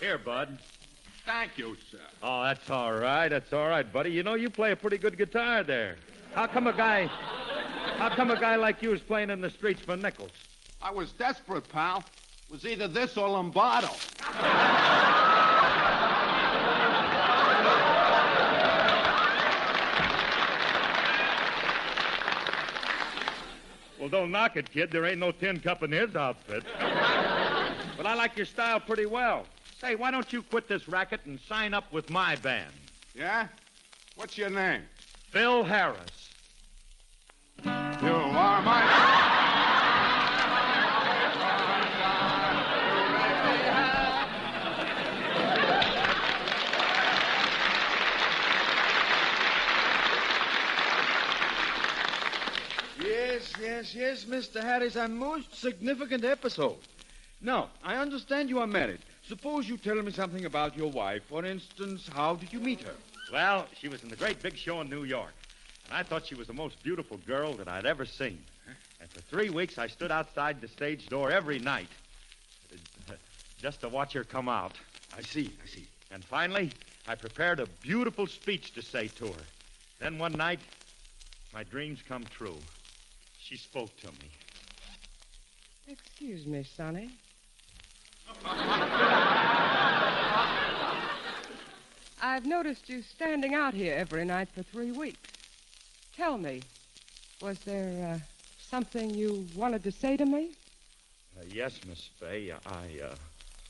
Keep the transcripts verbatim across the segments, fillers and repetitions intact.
Here, Bud. Thank you, sir. Oh, that's all right. That's all right, buddy. You know, you play a pretty good guitar there. How come a guy... How come a guy like you is playing in the streets for nickels? I was desperate, pal. It was either this or Lombardo. Well, don't knock it, kid. There ain't no tin cup in his outfit. But I like your style pretty well. Say, why don't you quit this racket and sign up with my band? Yeah? What's your name? Phil Harris. You are my... Yes, yes, yes, Mister Harris, a most significant episode. Now, I understand you are married. Suppose you tell me something about your wife. For instance, how did you meet her? Well, she was in the great big show in New York, and I thought she was the most beautiful girl that I'd ever seen. And for three weeks, I stood outside the stage door every night just to watch her come out. I see, I see. And finally, I prepared a beautiful speech to say to her. Then one night, my dreams come true. She spoke to me. Excuse me, Sonny. I've noticed you standing out here every night for three weeks. Tell me, was there uh, something you wanted to say to me? Uh, yes, Miss Fay, I, uh...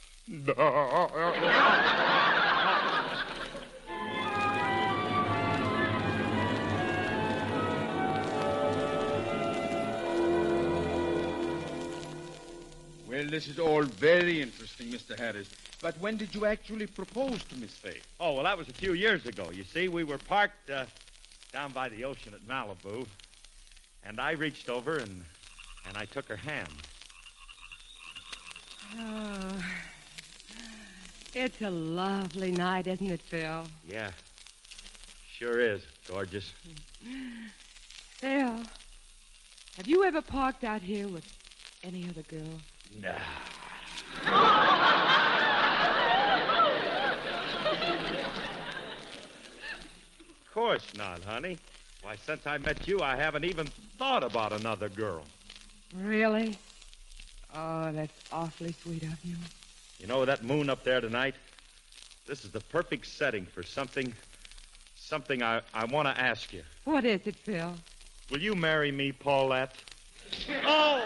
Well, this is all very interesting, Mister Harris. But when did you actually propose to Miss Fay? Oh, well, that was a few years ago. You see, we were parked uh, down by the ocean at Malibu, and I reached over and, and I took her hand. Oh, it's a lovely night, isn't it, Phil? Yeah, sure is, gorgeous. Phil, have you ever parked out here with any other girl? No. Of course not, honey. Why, since I met you, I haven't even thought about another girl. Really? Oh, that's awfully sweet of you. You know, that moon up there tonight, this is the perfect setting for something, something I, I want to ask you. What is it, Phil? Will you marry me, Paulette? Oh!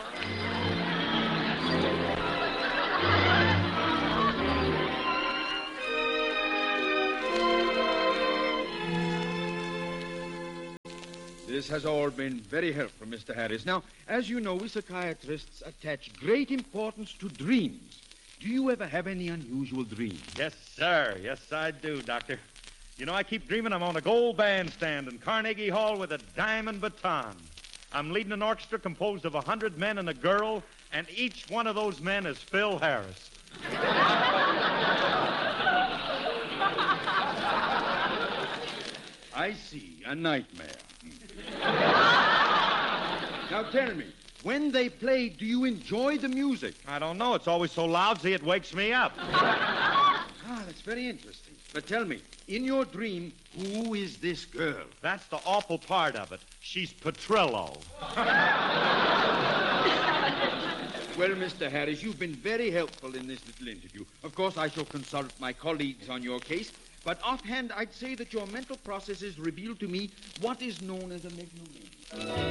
This has all been very helpful, Mister Harris. Now, as you know, we psychiatrists attach great importance to dreams. Do you ever have any unusual dreams? Yes, sir. Yes, I do, Doctor. You know, I keep dreaming I'm on a gold bandstand in Carnegie Hall with a diamond baton. I'm leading an orchestra composed of a hundred men and a girl, and each one of those men is Phil Harris. I see. A nightmare. Now tell me, when they play, do you enjoy the music? I don't know. It's always so lousy it wakes me up. Ah, that's very interesting. But tell me, in your dream, who is this girl? That's the awful part of it. She's Petrillo. Well, Mister Harris, you've been very helpful in this little interview. Of course, I shall consult my colleagues on your case, but offhand, I'd say that your mental processes reveal to me what is known as a megalomania.